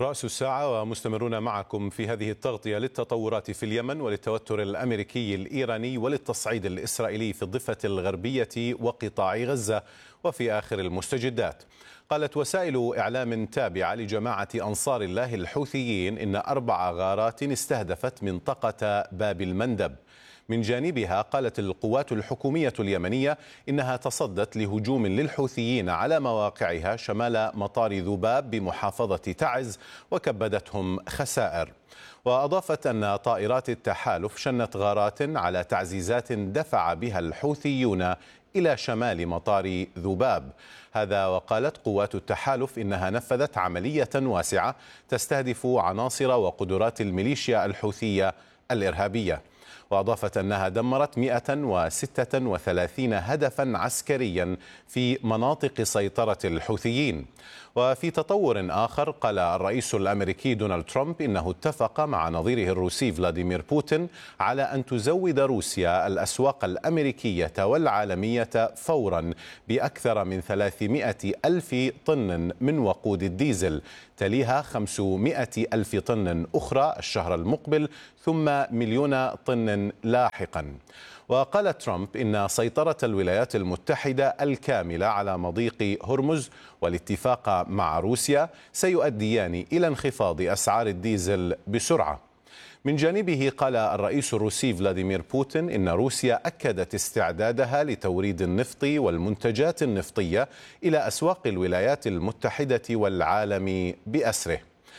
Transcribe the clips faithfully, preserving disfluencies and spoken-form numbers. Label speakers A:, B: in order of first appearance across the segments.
A: رأس الساعة ومستمرون معكم في هذه التغطية للتطورات في اليمن وللتوتر الأمريكي الإيراني وللتصعيد الإسرائيلي في الضفة الغربية وقطاع غزة وفي آخر المستجدات. قالت وسائل إعلام تابعة لجماعة أنصار الله الحوثيين إن أربع غارات استهدفت منطقة باب المندب. من جانبها قالت القوات الحكومية اليمنية إنها تصدت لهجوم للحوثيين على مواقعها شمال مطار ذباب بمحافظة تعز وكبدتهم خسائر. وأضافت أن طائرات التحالف شنت غارات على تعزيزات دفع بها الحوثيون إلى شمال مطار ذباب. هذا وقالت قوات التحالف إنها نفذت عملية واسعة تستهدف عناصر وقدرات الميليشيا الحوثية الإرهابية. وأضافت أنها دمرت مئة وستة وثلاثين هدفا عسكريا في مناطق سيطرة الحوثيين. وفي تطور آخر قال الرئيس الأمريكي دونالد ترامب إنه اتفق مع نظيره الروسي فلاديمير بوتين على أن تزود روسيا الأسواق الأمريكية والعالمية فورا بأكثر من ثلاثمئة ألف طن من وقود الديزل، تليها خمسمئة ألف طن أخرى الشهر المقبل، ثم مليون طن لاحقا. وقال ترامب إن سيطرة الولايات المتحدة الكاملة على مضيق هرمز والاتفاق مع روسيا سيؤديان إلى انخفاض أسعار الديزل بسرعة. من جانبه قال الرئيس الروسي فلاديمير بوتين إن روسيا أكدت استعدادها لتوريد النفط والمنتجات النفطية إلى أسواق الولايات المتحدة والعالم بأسره.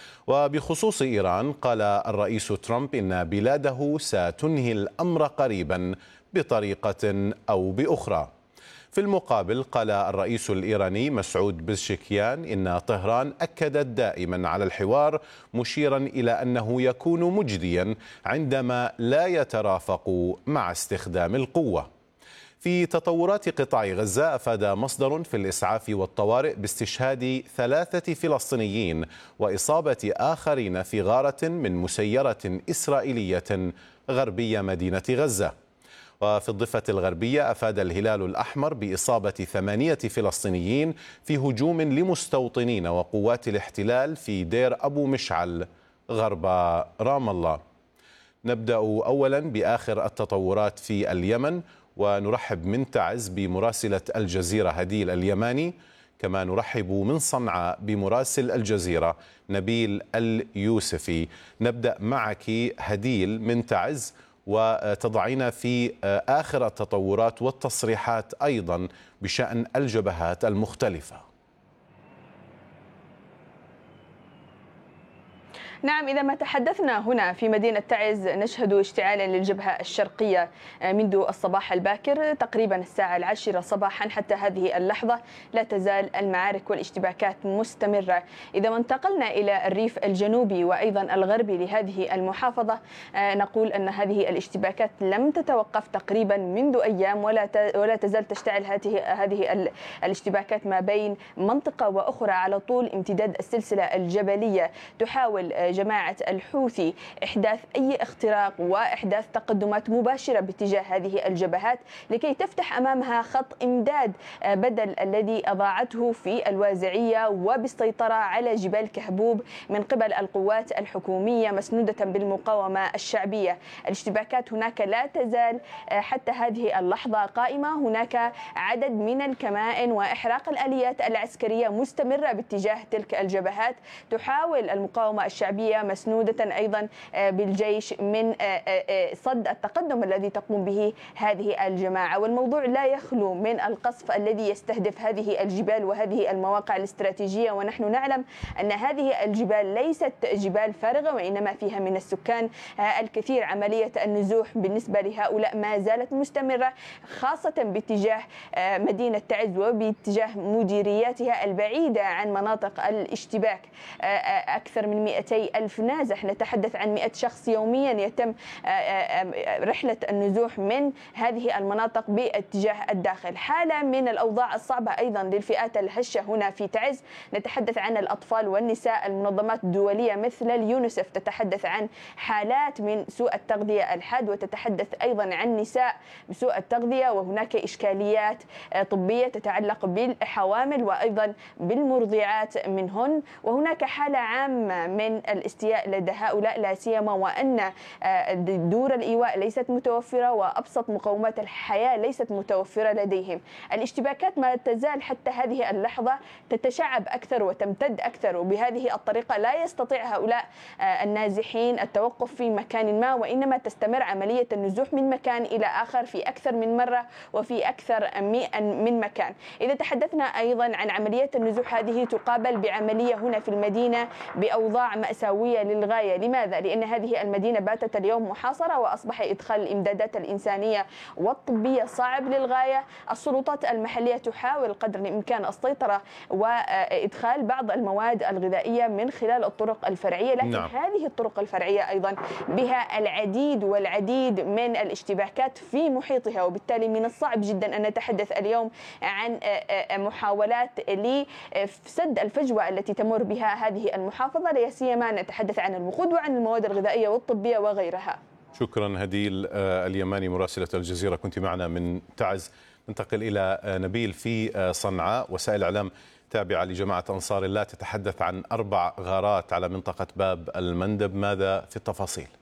A: وبخصوص إيران قال الرئيس ترامب إن بلاده ستنهي الأمر قريبا بطريقة أو بأخرى. في المقابل قال الرئيس الإيراني مسعود بزشكيان إن طهران أكدت دائما على الحوار، مشيرا إلى أنه يكون مجديا عندما لا يترافق مع استخدام القوة. في تطورات قطاع غزة أفاد مصدر في الإسعاف والطوارئ باستشهاد ثلاثة فلسطينيين وإصابة آخرين في غارة من مسيرة إسرائيلية غربي مدينة غزة. وفي الضفة الغربية أفاد الهلال الأحمر بإصابة ثمانية فلسطينيين في هجوم لمستوطنين وقوات الاحتلال في دير أبو مشعل غرب رام الله. نبدأ أولا بآخر التطورات في اليمن، ونرحب من تعز بمراسلة الجزيرة هديل اليماني، كما نرحب من صنعاء بمراسل الجزيرة نبيل اليوسفي. نبدأ معك هديل من تعز، وتضعين في آخر التطورات والتصريحات أيضا بشأن الجبهات المختلفة.
B: نعم، إذا ما تحدثنا هنا في مدينة تعز نشهد اشتعالا للجبهة الشرقية منذ الصباح الباكر تقريبا الساعة العاشرة صباحا حتى هذه اللحظة. لا تزال المعارك والاشتباكات مستمرة. إذا ما انتقلنا إلى الريف الجنوبي وأيضا الغربي لهذه المحافظة نقول أن هذه الاشتباكات لم تتوقف تقريبا منذ أيام، ولا ولا تزال تشتعل هذه هذه الاشتباكات ما بين منطقة وأخرى على طول امتداد السلسلة الجبلية. تحاول جماعة الحوثي إحداث أي اختراق وإحداث تقدمات مباشرة باتجاه هذه الجبهات لكي تفتح أمامها خط إمداد بدل الذي أضاعته في الوازعية وبالسيطرة على جبال كهبوب من قبل القوات الحكومية مسنودة بالمقاومة الشعبية. الاشتباكات هناك لا تزال حتى هذه اللحظة قائمة. هناك عدد من الكمائن وإحراق الآليات العسكرية مستمرة باتجاه تلك الجبهات. تحاول المقاومة الشعبية مسنودة أيضا بالجيش من صد التقدم الذي تقوم به هذه الجماعة. والموضوع لا يخلو من القصف الذي يستهدف هذه الجبال وهذه المواقع الاستراتيجية، ونحن نعلم أن هذه الجبال ليست جبال فارغة وإنما فيها من السكان الكثير. عملية النزوح بالنسبة لهؤلاء ما زالت مستمرة، خاصة باتجاه مدينة تعز وباتجاه مديرياتها البعيدة عن مناطق الاشتباك. أكثر من مئتي ألف نازح، نتحدث عن مئة شخص يوميا يتم رحلة النزوح من هذه المناطق باتجاه الداخل. حالة من الأوضاع الصعبة أيضا للفئات الهشة هنا في تعز، نتحدث عن الأطفال والنساء. المنظمات الدولية مثل اليونيسف تتحدث عن حالات من سوء التغذية الحاد، وتتحدث أيضا عن نساء بسوء التغذية، وهناك إشكاليات طبية تتعلق بالحوامل وأيضا بالمرضعات منهن، وهناك حالة عامة من الاستياء لدى هؤلاء، لا سيما وأن دور الإيواء ليست متوفرة وأبسط مقومات الحياة ليست متوفرة لديهم. الاشتباكات ما تزال حتى هذه اللحظة تتشعب أكثر وتمتد أكثر، وبهذه الطريقة لا يستطيع هؤلاء النازحين التوقف في مكان ما، وإنما تستمر عملية النزوح من مكان إلى آخر في أكثر من مرة وفي أكثر من مكان. إذا تحدثنا أيضا عن عملية النزوح، هذه تقابل بعملية هنا في المدينة بأوضاع مأساوية للغاية. لماذا؟ لأن هذه المدينة باتت اليوم محاصرة، وأصبح إدخال الإمدادات الإنسانية والطبية صعب للغاية. السلطات المحلية تحاول قدر الإمكان السيطرة وإدخال بعض المواد الغذائية من خلال الطرق الفرعية، لكن نعم. هذه الطرق الفرعية أيضا بها العديد والعديد من الاشتباكات في محيطها، وبالتالي من الصعب جدا أن نتحدث اليوم عن محاولات لسد الفجوة التي تمر بها هذه المحافظة، لا سيما نتحدث عن الوقود وعن المواد الغذائية والطبية وغيرها.
A: شكرا هديل اليماني مراسلة الجزيرة، كنت معنا من تعز. ننتقل إلى نبيل في صنعاء. وسائل الإعلام تابعة لجماعة أنصار الله تتحدث عن أربع غارات على منطقة باب المندب، ماذا في التفاصيل؟